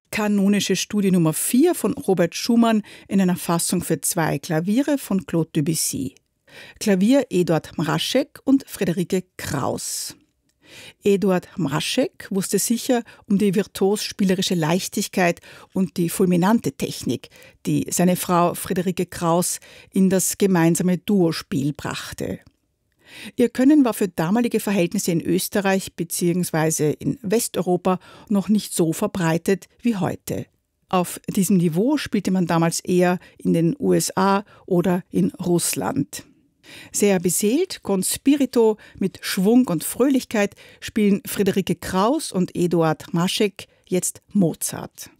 Kanonische Studie Nummer 4 von Robert Schumann in einer Fassung für 2 Klaviere von Claude Debussy. Klavier Eduard Mraczek und Friederike Kraus. Eduard Mraczek wusste sicher um die virtuos-spielerische Leichtigkeit und die fulminante Technik, die seine Frau Friederike Kraus in das gemeinsame Duospiel brachte. Ihr Können war für damalige Verhältnisse in Österreich bzw. in Westeuropa noch nicht so verbreitet wie heute. Auf diesem Niveau spielte man damals eher in den USA oder in Russland. Sehr beseelt, con spirito, mit Schwung und Fröhlichkeit spielen Friederike Kraus und Eduard Mraczek jetzt Mozart.